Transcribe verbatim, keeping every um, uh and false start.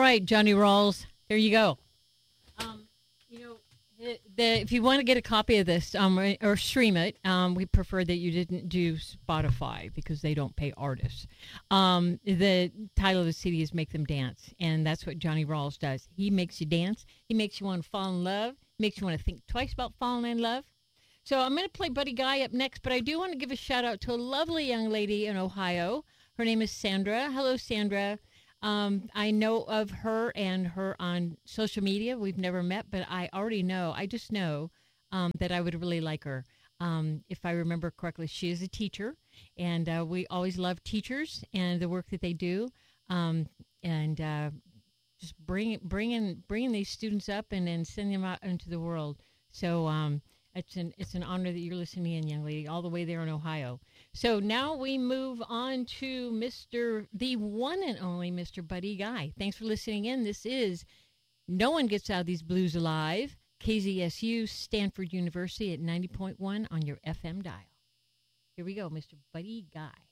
right, Johnny Rawls. There you go. Um, you know, the, the, if you want to get a copy of this um, or, or stream it, um, we prefer that you didn't do Spotify because they don't pay artists. Um, the title of the C D is Make Them Dance, and that's what Johnny Rawls does. He makes you dance. He makes you want to fall in love. Makes you want to think twice about falling in love. So I'm going to play Buddy Guy up next, but I do want to give a shout out to a lovely young lady in Ohio. Her name is Sandra. Hello, Sandra. Um, I know of her and her on social media. We've never met, but I already know, I just know um, that I would really like her. Um, if I remember correctly, she is a teacher, and uh, we always love teachers and the work that they do, um, and uh, just bring, bringing, bringing these students up and then sending them out into the world. So um, it's an it's an honor that you're listening in, young lady, all the way there in Ohio. So now we move on to Mister the one and only Mister Buddy Guy. Thanks for listening in. This is No One Gets Out of These Blues Alive, K Z S U, Stanford University at ninety point one on your F M dial. Here we go, Mister Buddy Guy.